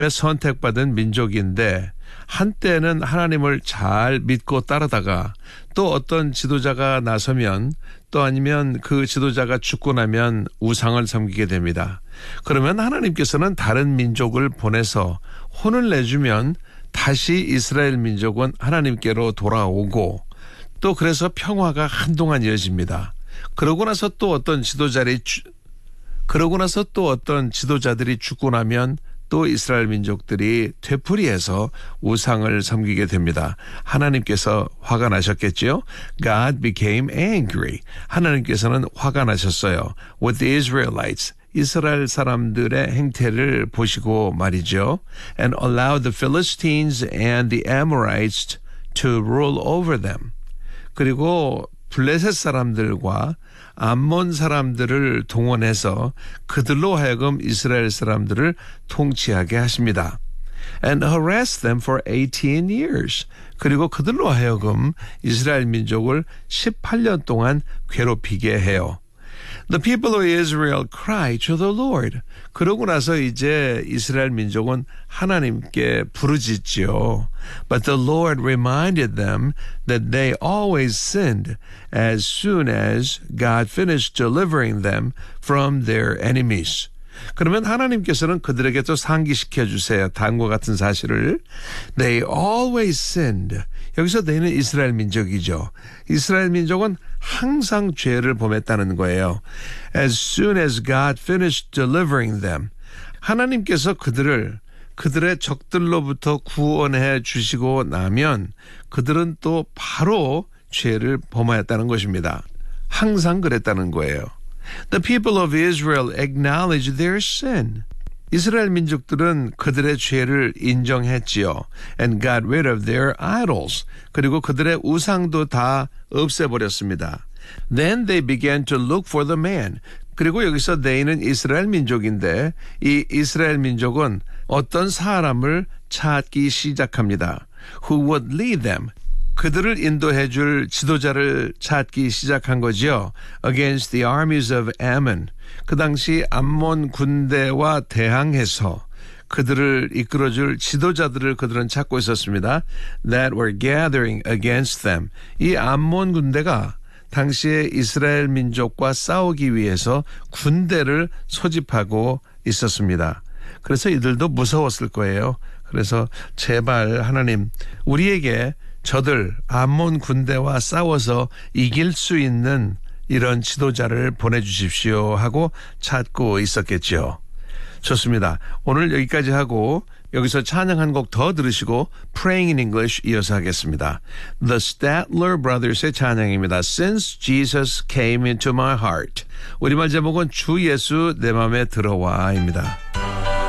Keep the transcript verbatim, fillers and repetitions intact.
선택받은 민족인데 한때는 하나님을 잘 믿고 따르다가 또 어떤 지도자가 나서면 또 아니면 그 지도자가 죽고 나면 우상을 섬기게 됩니다. 그러면 하나님께서는 다른 민족을 보내서 혼을 내주면 다시 이스라엘 민족은 하나님께로 돌아오고 또 그래서 평화가 한동안 이어집니다. 그러고 나서 또 어떤 지도자들이 그러고 나서 또 어떤 지도자들이 죽고 나면 또 이스라엘 민족들이 되풀이해서 우상을 섬기게 됩니다. 하나님께서 화가 나셨겠지요? God became angry. 하나님께서는 화가 나셨어요. With the Israelites. 이스라엘 사람들의 행태를 보시고 말이죠. And allowed the Philistines and the Amorites to rule over them. 그리고 블레셋 사람들과 암몬 사람들을 동원해서 그들로 하여금 이스라엘 사람들을 통치하게 하십니다. And harass them for eighteen years. 그리고 그들로 하여금 이스라엘 민족을 십팔 년 동안 괴롭히게 해요. The people of Israel cry to the Lord. 그러고 나서 이제 이스라엘 민족은 하나님께 부르짖지요. But the Lord reminded them that they always sinned as soon as God finished delivering them from their enemies. 그러면 하나님께서는 그들에게 또 상기시켜 주세요. 다음과 같은 사실을. They always sinned. 여기서 they는 이스라엘 민족이죠. 이스라엘 민족은 항상 죄를 범했다는 거예요. As soon as God finished delivering them. 하나님께서 그들을 그들의 적들로부터 구원해 주시고 나면 그들은 또 바로 죄를 범하였다는 것입니다. 항상 그랬다는 거예요. The people of Israel acknowledged their sin. 이스라엘 민족들은 그들의 죄를 인정했지요. And got rid of their idols. 그리고 그들의 우상도 다 없애버렸습니다. Then they began to look for the man. 그리고 여기서 they는 이스라엘 민족인데 이 이스라엘 민족은 어떤 사람을 찾기 시작합니다. Who would lead them. 그들을 인도해 줄 지도자를 찾기 시작한 거죠. Against the armies of Ammon. 그 당시 암몬 군대와 대항해서 그들을 이끌어줄 지도자들을 그들은 찾고 있었습니다. That were gathering against them. 이 암몬 군대가 당시에 이스라엘 민족과 싸우기 위해서 군대를 소집하고 있었습니다. 그래서 이들도 무서웠을 거예요. 그래서 제발 하나님 우리에게 저들 암몬 군대와 싸워서 이길 수 있는 이런 지도자를 보내주십시오 하고 찾고 있었겠죠. 좋습니다. 오늘 여기까지 하고 여기서 찬양 한 곡 더 들으시고 Praying in English 이어서 하겠습니다. The Statler Brothers의 찬양입니다. Since Jesus came into my heart. 우리말 제목은 주 예수 내 마음에 들어와입니다.